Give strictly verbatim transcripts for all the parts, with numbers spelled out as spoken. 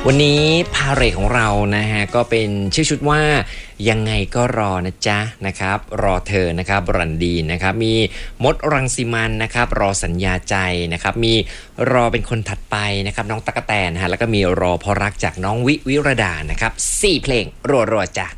วันนี้พาเหรดของเรานะฮะก็เป็นชื่อชุดว่ายังไงก็รอนะจ๊ะนะครับรอเธอนะครับรันดีนะครับมีมดรังสิมันนะครับรอสัญญาใจนะครับมีรอเป็นคนถัดไปนะครับน้องตั๊กแตนฮะแล้วก็มีรอเพราะรักจากน้องวิวิรดานะครับสี่เพลงรัวๆจ้ะ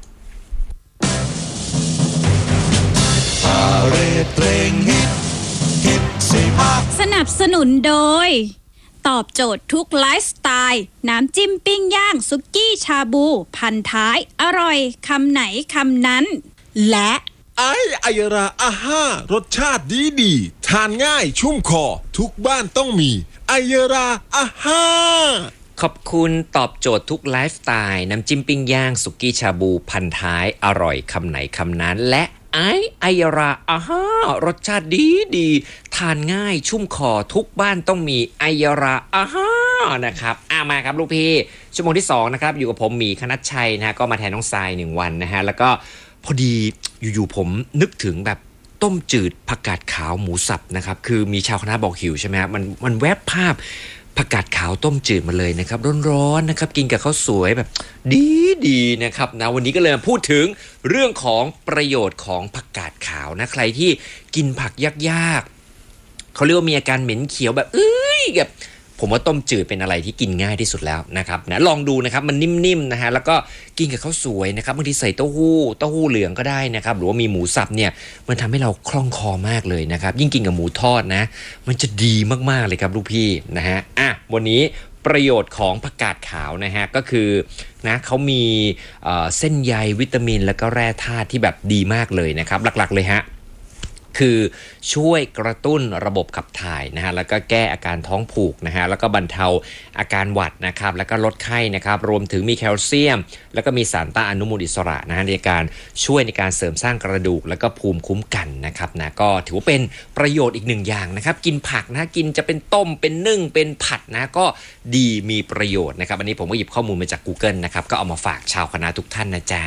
พาเหรดเพลงฮิตฮิตสี่ภาคสนับสนุนโดยตอบโจทย์ทุกไลฟ์สไตล์น้ำจิ้มปิ้งย่างสุกี้ชาบูพันท้ายอร่อยคำไหนคำนั้นและไอไอราอาห้ารสชาติดีดีทานง่ายชุ่มคอทุกบ้านต้องมีไอราอาห้าขอบคุณตอบโจทย์ทุกไลฟ์สไตล์น้ำจิ้มปิ้งย่างสุกี้ชาบูพันท้ายอร่อยคำไหนคำนั้นและไอไอราอาฮารสชาติดีดีทานง่ายชุ่มคอทุกบ้านต้องมีไอราอาฮานะครับอ่ะมาครับลูกพี่ชั่วโมงที่สองนะครับอยู่กับผมหมีคณัชชัยนะฮะก็มาแทนน้องทรายหนึ่งวันนะฮะแล้วก็พอดีอยู่ๆผมนึกถึงแบบต้มจืดผักกาดขาวหมูสับนะครับคือมีชาวคณะบอกหิวใช่ไหมครับมันมันแวบภาพผักกาดขาวต้มจืดมาเลยนะครับร้อนๆนะครับกินกับข้าวสวยแบบดีๆนะครับนะวันนี้ก็เลยมาพูดถึงเรื่องของประโยชน์ของผักกาดขาวนะใครที่กินผักยากๆเขาเรียกว่ามีอาการเหม็นเขียวแบบเอ้ยแบบผมว่าต้มจืดเป็นอะไรที่กินง่ายที่สุดแล้วนะครับนะลองดูนะครับมันนิ่มๆนะฮะแล้วก็กินกับข้าวสวยนะครับบางทีใส่เต้าหู้เต้าหู้เหลืองก็ได้นะครับหรือว่ามีหมูสับเนี่ยมันทำให้เราคล่องคอมากเลยนะครับยิ่งกินกับหมูทอดนะมันจะดีมากๆเลยครับลูกพี่นะฮะอ่ะวันนี้ประโยชน์ของผักกาดขาวนะฮะก็คือนะเขามีเอ่อเส้นใยวิตามินแล้วก็แร่ธาตุที่แบบดีมากเลยนะครับหลักๆเลยฮะคือช่วยกระตุ้นระบบขับถ่ายนะฮะแล้วก็แก้อาการท้องผูกนะฮะแล้วก็บรรเทาอาการหวัดนะครับแล้วก็ลดไข้นะครับรวมถึงมีแคลเซียมแล้วก็มีสารต้านอนุมูลอิสระนะฮะในการช่วยในการเสริมสร้างกระดูกแล้วก็ภูมิคุ้มกันนะครับนะก็ถือว่าเป็นประโยชน์อีกหนึ่งอย่างนะครับกินผักนะกินจะเป็นต้มเป็นนึ่งเป็นผัดนะก็ดีมีประโยชน์นะครับอันนี้ผมก็หยิบข้อมูลมาจาก Google นะครับก็เอามาฝากชาวคณะทุกท่านนะจ๊ะ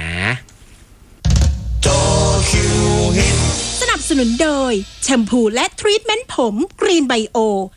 สนับสนุนโดยแชมพูและทรีทเมนต์ผมกรีนไบโอ